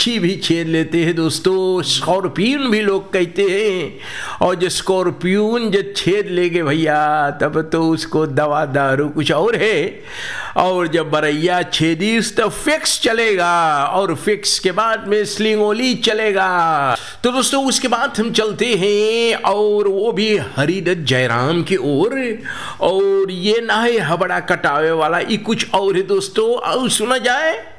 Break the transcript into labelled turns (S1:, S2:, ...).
S1: मच्छी भी छेद लेते हैं दोस्तों, स्कॉर्पियन भी लोग कहते हैं। और जो स्कॉर्पियन जब छेद लेगे भैया तब तो उसको दवा दारू कुछ और है। और जब बरैया छेदीस तो फिक्स चलेगा, और फिक्स के बाद में स्लिंगोली चलेगा। तो दोस्तों उसके बाद हम चलते हैं और वो भी हरिदत्त जयराम की ओर। और ये ना है हबड़ा कटावे वाला, ये कुछ और है दोस्तों। और सुना जाए